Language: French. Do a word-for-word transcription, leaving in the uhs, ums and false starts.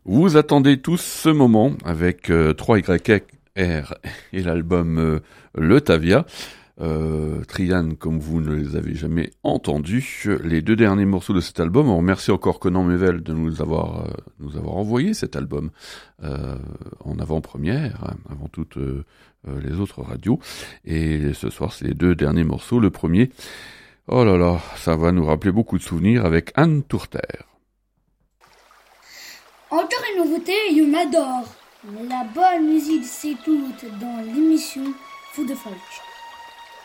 Vous attendez tous ce moment avec euh, trois Y R et l'album euh, Le Tavia. Euh, Trian, comme vous ne les avez jamais entendus, les deux derniers morceaux de cet album. On remercie encore Conan Mével de nous avoir euh, nous avoir envoyé cet album euh, en avant-première, hein, avant toutes euh, les autres radios. Et ce soir, c'est les deux derniers morceaux. Le premier, oh là là, ça va nous rappeler beaucoup de souvenirs avec Anne Tourter. Encore une nouveauté, je m'adore. La bonne musique, c'est tout dans l'émission Fou de Folk.